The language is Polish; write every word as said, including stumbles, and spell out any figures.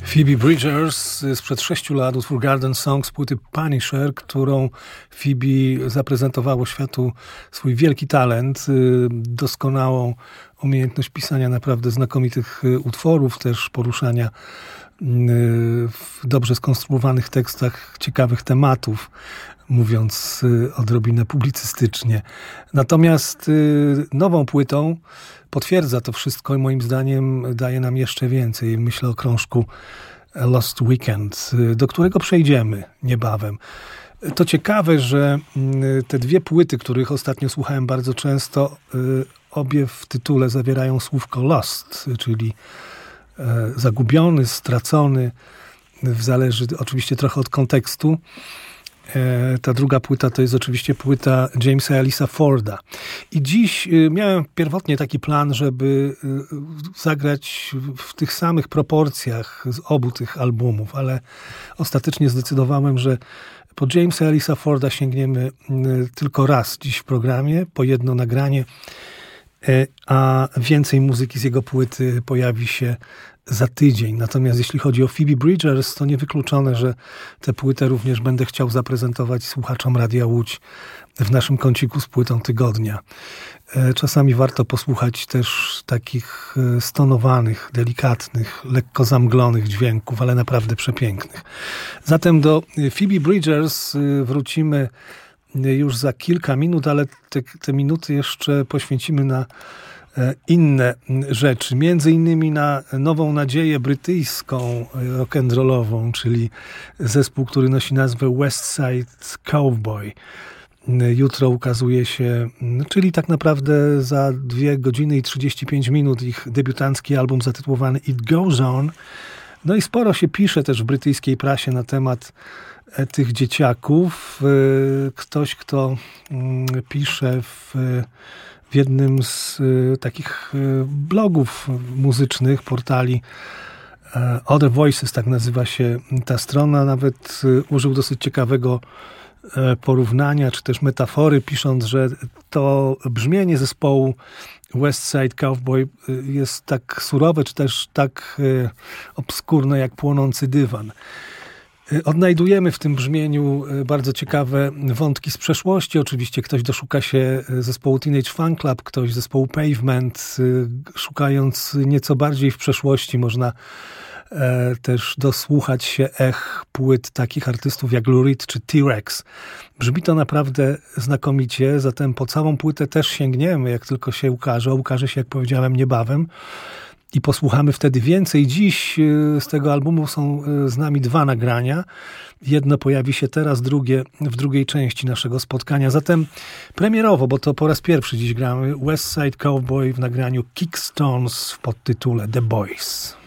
Phoebe Bridgers sprzed sześciu lat, utwór Garden Song z płyty Punisher, którą Phoebe zaprezentowało światu swój wielki talent, doskonałą umiejętność pisania naprawdę znakomitych utworów, też poruszania w dobrze skonstruowanych tekstach ciekawych tematów, mówiąc odrobinę publicystycznie. Natomiast nową płytą potwierdza to wszystko i moim zdaniem daje nam jeszcze więcej. Myślę o krążku Lost Weekend, do którego przejdziemy niebawem. To ciekawe, że te dwie płyty, których ostatnio słuchałem bardzo często, obie w tytule zawierają słówko lost, czyli zagubiony, stracony. Zależy oczywiście trochę od kontekstu. Ta druga płyta to jest oczywiście płyta Jamesa Ellisa Forda. I dziś miałem pierwotnie taki plan, żeby zagrać w tych samych proporcjach z obu tych albumów, ale ostatecznie zdecydowałem, że po Jamesa Ellisa Forda sięgniemy tylko raz dziś w programie, po jedno nagranie, a więcej muzyki z jego płyty pojawi się za tydzień. Natomiast jeśli chodzi o Phoebe Bridgers, to niewykluczone, że tę płytę również będę chciał zaprezentować słuchaczom Radia Łódź w naszym kąciku z płytą tygodnia. Czasami warto posłuchać też takich stonowanych, delikatnych, lekko zamglonych dźwięków, ale naprawdę przepięknych. Zatem do Phoebe Bridgers wrócimy już za kilka minut, ale te, te minuty jeszcze poświęcimy na inne rzeczy, między innymi na nową nadzieję brytyjską, rock'n'rollową, czyli zespół, który nosi nazwę West Side Cowboy. Jutro ukazuje się, czyli tak naprawdę za dwie godziny i trzydzieści pięć minut, ich debiutancki album zatytułowany It Goes On. No i sporo się pisze też w brytyjskiej prasie na temat tych dzieciaków. Ktoś, kto pisze w w jednym z y, takich y, blogów muzycznych, portali y, Other Voices, tak nazywa się ta strona, nawet y, użył dosyć ciekawego y, porównania, czy też metafory, pisząc, że to brzmienie zespołu West Side Cowboy y, jest tak surowe, czy też tak y, obskurne, jak płonący dywan. Odnajdujemy w tym brzmieniu bardzo ciekawe wątki z przeszłości. Oczywiście ktoś doszuka się zespołu Teenage Fan Club, ktoś zespołu Pavement. Szukając nieco bardziej w przeszłości można też dosłuchać się ech płyt takich artystów jak Lou Reed czy T-Rex. Brzmi to naprawdę znakomicie, zatem po całą płytę też sięgniemy, jak tylko się ukaże. Ukaże się, jak powiedziałem, niebawem. I posłuchamy wtedy więcej. Dziś z tego albumu są z nami dwa nagrania. Jedno pojawi się teraz, drugie w drugiej części naszego spotkania. Zatem premierowo, bo to po raz pierwszy dziś gramy, West Side Cowboy w nagraniu Kickstones w podtytule The Boys.